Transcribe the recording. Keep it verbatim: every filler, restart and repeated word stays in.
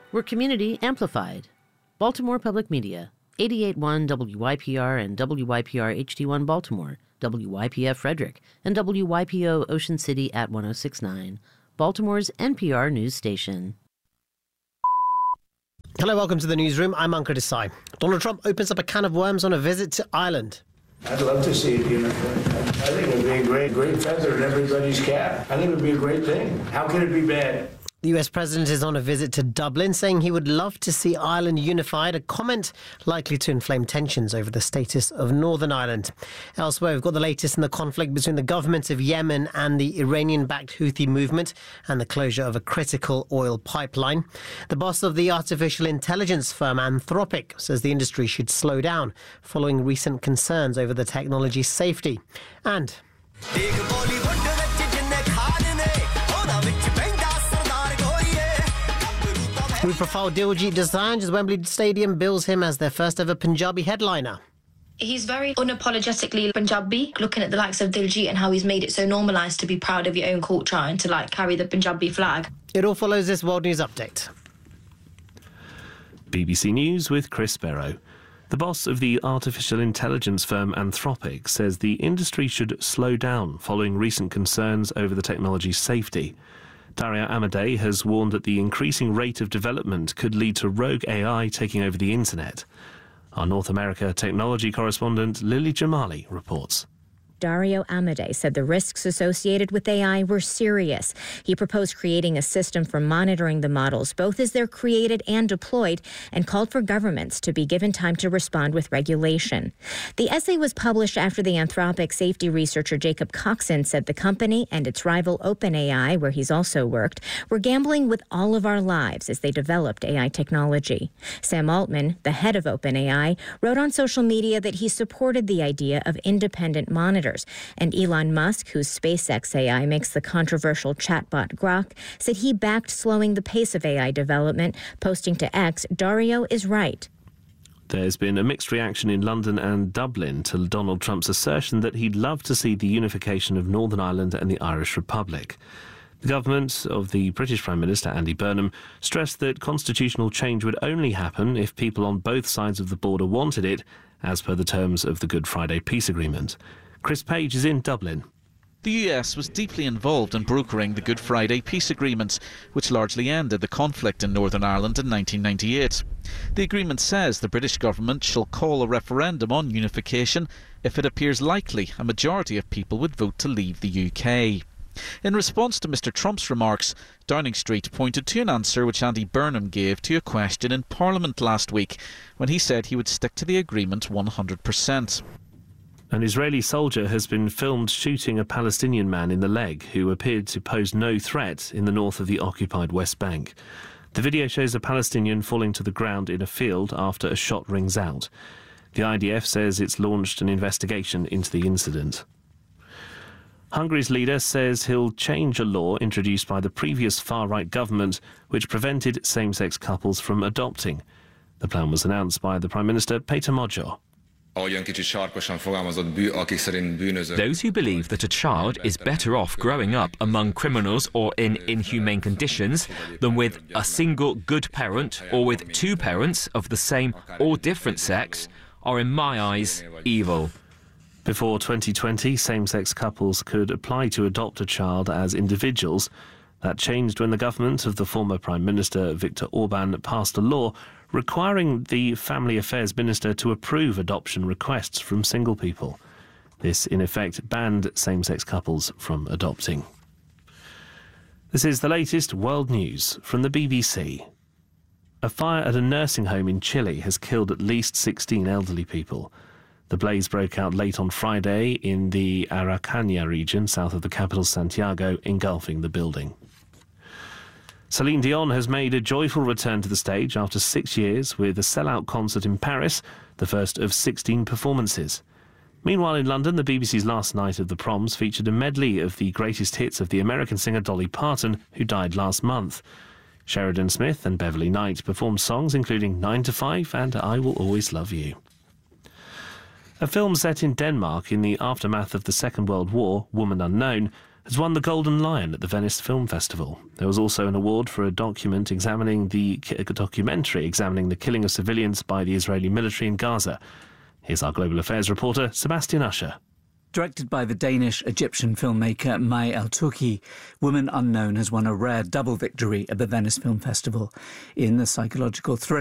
We're community amplified. Baltimore Public Media, eighty-eight point one W Y P R and W Y P R H D one Baltimore, W Y P F Frederick, and W Y P O Ocean City at one oh six point nine, Baltimore's N P R news station. Hello, welcome to the newsroom. I'm Ankur Desai. Donald Trump opens up a can of worms on a visit to Ireland. I'd love to see it, you know. I think it would be a great, great feather in everybody's cap. I think it would be a great thing. How can it be bad? The U S president is on a visit to Dublin, saying he would love to see Ireland unified, a comment likely to inflame tensions over the status of Northern Ireland. Elsewhere, we've got the latest in the conflict between the government of Yemen and the Iranian-backed Houthi movement and the closure of a critical oil pipeline. The boss of the artificial intelligence firm Anthropic says the industry should slow down following recent concerns over the technology's safety. And we profile Diljit Dosanjh as Wembley Stadium bills him as their first ever Punjabi headliner. He's very unapologetically Punjabi, looking at the likes of Diljit and how he's made it so normalised to be proud of your own culture and to like carry the Punjabi flag. It all follows this World News Update. B B C News with Chris Sparrow. The boss of the artificial intelligence firm Anthropic says the industry should slow down following recent concerns over the technology's safety. Dario Amodei has warned that the increasing rate of development could lead to rogue A I taking over the internet. Our North America technology correspondent Lily Jamali reports. Dario Amodei said the risks associated with A I were serious. He proposed creating a system for monitoring the models, both as they're created and deployed, and called for governments to be given time to respond with regulation. The essay was published after the Anthropic safety researcher Jacob Coxon said the company and its rival OpenAI, where he's also worked, were gambling with all of our lives as they developed A I technology. Sam Altman, the head of OpenAI, wrote on social media that he supported the idea of independent monitoring. And Elon Musk, whose SpaceX A I makes the controversial chatbot Grok, said he backed slowing the pace of A I development, posting to X, "Dario is right." There's been a mixed reaction in London and Dublin to Donald Trump's assertion that he'd love to see the unification of Northern Ireland and the Irish Republic. The government of the British Prime Minister Andy Burnham stressed that constitutional change would only happen if people on both sides of the border wanted it, as per the terms of the Good Friday Peace Agreement. Chris Page is in Dublin. The U S was deeply involved in brokering the Good Friday Peace Agreement, which largely ended the conflict in Northern Ireland in nineteen ninety-eight. The agreement says the British government shall call a referendum on unification if it appears likely a majority of people would vote to leave the U K. In response to Mr Trump's remarks, Downing Street pointed to an answer which Andy Burnham gave to a question in Parliament last week, when he said he would stick to the agreement one hundred percent. An Israeli soldier has been filmed shooting a Palestinian man in the leg who appeared to pose no threat in the north of the occupied West Bank. The video shows a Palestinian falling to the ground in a field after a shot rings out. The I D F says it's launched an investigation into the incident. Hungary's leader says he'll change a law introduced by the previous far-right government which prevented same-sex couples from adopting. The plan was announced by the Prime Minister Péter Magyar. Those who believe that a child is better off growing up among criminals or in inhumane conditions than with a single good parent or with two parents of the same or different sex are, in my eyes, evil. Before twenty twenty, same-sex couples could apply to adopt a child as individuals. That changed when the government of the former Prime Minister Viktor Orban passed a law requiring the Family Affairs Minister to approve adoption requests from single people. This, in effect, banned same-sex couples from adopting. This is the latest world news from the B B C. A fire at a nursing home in Chile has killed at least sixteen elderly people. The blaze broke out late on Friday in the Araucanía region, south of the capital Santiago, engulfing the building. Celine Dion has made a joyful return to the stage after six years with a sellout concert in Paris, the first of sixteen performances. Meanwhile, in London, the B B C's last night of the proms featured a medley of the greatest hits of the American singer Dolly Parton, who died last month. Sheridan Smith and Beverly Knight performed songs including nine to five and I Will Always Love You. A film set in Denmark in the aftermath of the Second World War, Woman Unknown, has won the Golden Lion at the Venice Film Festival. There was also an award for a document examining the a documentary examining the killing of civilians by the Israeli military in Gaza. Here's our Global Affairs reporter, Sebastian Usher. Directed by the Danish-Egyptian filmmaker Mai El-Touki, Woman Unknown has won a rare double victory at the Venice Film Festival. In the psychological thriller